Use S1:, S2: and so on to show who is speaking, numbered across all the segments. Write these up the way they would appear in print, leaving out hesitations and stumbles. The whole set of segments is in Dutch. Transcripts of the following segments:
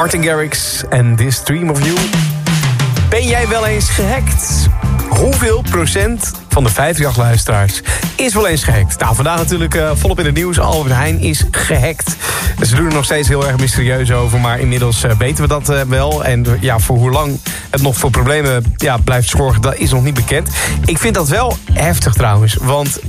S1: Martin Garrix en This Dream of You. Ben jij wel eens gehackt? Hoeveel procent van de 538-luisteraars is wel eens gehackt? Nou, vandaag natuurlijk volop in het nieuws. Albert Heijn is gehackt. Ze doen er nog steeds heel erg mysterieus over, maar inmiddels weten we dat wel. En ja, voor hoe lang het nog voor problemen blijft zorgen, dat is nog niet bekend. Ik vind dat wel heftig trouwens, want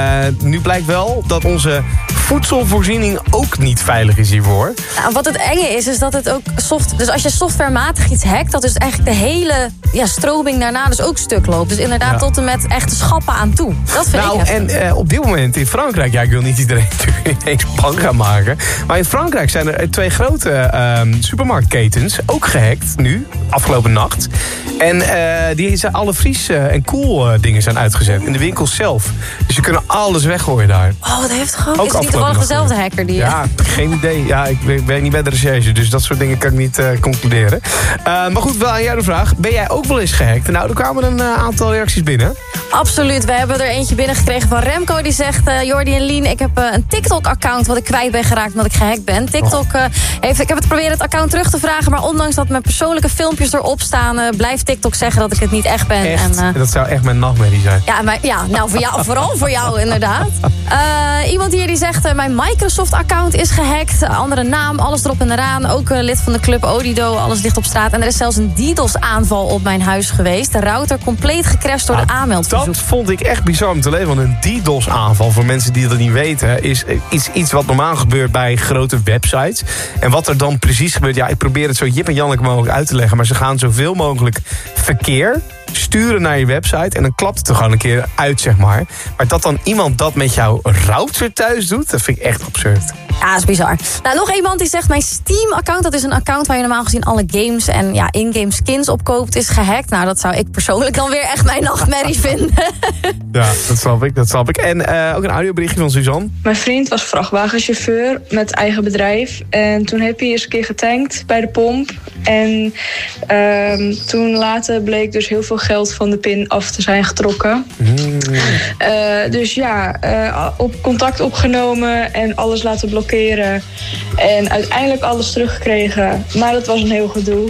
S1: nu blijkt wel dat onze voedselvoorziening ook niet veilig is hiervoor.
S2: Nou, wat het enge is dat het ook dus als je softwarematig iets hackt, dat is eigenlijk de hele stroming daarna dus ook stuk loopt. Dus inderdaad tot en met echte schappen aan toe. Dat vind ik heftig.
S1: En op dit moment in Frankrijk, ik wil niet iedereen ineens bang gaan maken, maar in Frankrijk zijn er 2 grote supermarktketens ook gehackt nu, afgelopen nacht. En die zijn alle vries- en koeldingen zijn uitgezet in de winkels zelf. Dus je kunnen alles weggooien daar.
S2: Oh, wat heeft gewoon. Is het niet toevallig dezelfde hacker die?
S1: Ja, geen idee. Ja, ik ben niet bij de recherche, dus dat soort dingen kan ik niet concluderen. Maar goed, wel aan jou de vraag. Ben jij ook wel eens gehackt? Nou, er kwamen een aantal reacties binnen.
S2: Absoluut. We hebben er eentje binnengekregen van Remco. Die zegt, Jordi en Lien, ik heb een TikTok-account wat ik kwijt ben geraakt omdat ik gehackt ben. TikTok ik heb het proberen het account terug te vragen, maar ondanks dat mijn persoonlijke filmpjes erop staan, blijft TikTok zeggen dat ik het niet echt ben.
S1: Echt?
S2: En,
S1: dat zou echt mijn nachtmerrie zijn.
S2: Nou voor jou, vooral voor jou inderdaad. Iemand hier die zegt, mijn Microsoft-account is gehackt. Andere naam, alles erop en eraan. Ook lid van de club Odido, alles ligt op straat. En er is zelfs een DDoS-aanval op mijn huis geweest. De router compleet gecrashed door de aanmeldverzoek.
S1: Dat vond ik echt bizar om te lezen. Want een DDoS-aanval, voor mensen die dat niet weten, is iets wat normaal gebeurt bij grote websites. En wat er dan precies gebeurt, ik probeer het zo Jip en Janneke mogelijk uit te leggen, maar ze gaan zoveel mogelijk verkeer sturen naar je website en dan klapt het er gewoon een keer uit, zeg maar. Maar dat dan iemand dat met jouw router thuis doet, dat vind ik echt absurd.
S2: Ja, dat is bizar. Nou, nog iemand die zegt, mijn Steam-account, dat is een account waar je normaal gezien alle games en in-game skins opkoopt, is gehackt. Nou, dat zou ik persoonlijk dan weer echt mijn nachtmerrie vinden.
S1: Ja, dat snap ik. En ook een audioberichtje van Suzanne.
S3: Mijn vriend was vrachtwagenchauffeur met eigen bedrijf. En toen heb hij eens een keer getankt bij de pomp. En toen later bleek dus heel veel geld van de pin af te zijn getrokken. Dus op contact opgenomen en alles laten blokkeren. En uiteindelijk alles teruggekregen. Maar dat was een heel gedoe.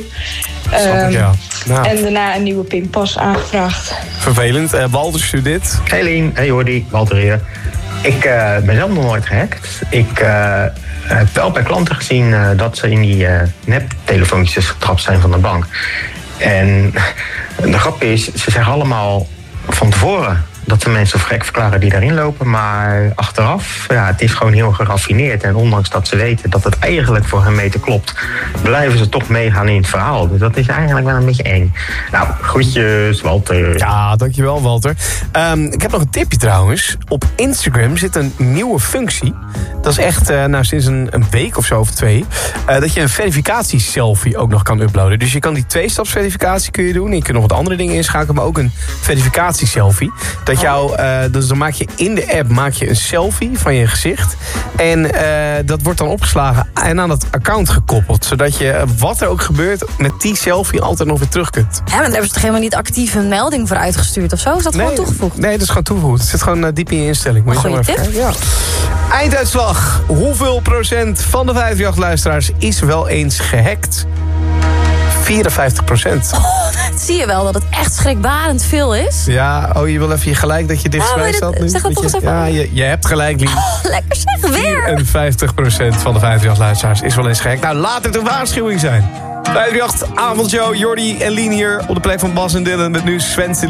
S3: En daarna een nieuwe pinpas aangevraagd.
S1: Vervelend. Walter studeert.
S4: Hey Lien, hey Jordi, Walter hier. Ik ben zelf nog nooit gehackt. Ik heb wel bij klanten gezien dat ze in die neptelefoontjes getrapt zijn van de bank. En de grap is, ze zeggen allemaal van tevoren dat ze mensen of gek verklaren die daarin lopen. Maar achteraf, het is gewoon heel geraffineerd. En ondanks dat ze weten dat het eigenlijk voor hun meter klopt, blijven ze toch meegaan in het verhaal. Dus dat is eigenlijk wel een beetje eng. Nou, groetjes, Walter.
S1: Ja, dankjewel, Walter. Ik heb nog een tipje trouwens. Op Instagram zit een nieuwe functie. Dat is echt sinds een week of zo of 2. Dat je een verificatieselfie ook nog kan uploaden. Dus je kan die 2-stapsverificatie kun je doen. Je kunt nog wat andere dingen inschakelen, maar ook een verificatieselfie. Dus dan maak je in de app een selfie van je gezicht. En dat wordt dan opgeslagen en aan dat account gekoppeld. Zodat je, wat er ook gebeurt, met die selfie altijd nog weer terug kunt.
S2: Ja, maar daar hebben ze toch helemaal niet actief een melding voor uitgestuurd of zo? Is dat gewoon toegevoegd?
S1: Nee, dat is gewoon toegevoegd. Het zit gewoon diep in je instelling. Moet je
S2: goeie tip.
S1: Ja. Einduitslag. Hoeveel procent van de 538-luisteraars is wel eens gehackt? 54%.
S2: Dat zie je wel, dat het echt schrikbarend veel is.
S1: Ja, je wil even je gelijk dat je dichtstbij staat nu?
S2: Zeg dat toch eens even.
S1: Ja, je hebt gelijk, Lien.
S2: Lekker zeg, weer.
S1: 54% van de 538-luisteraars is wel eens gehackt. Nou, laat het een waarschuwing zijn. 538 avondshow, Jordi en Lien hier op de plek van Bas en Dylan met nu Sven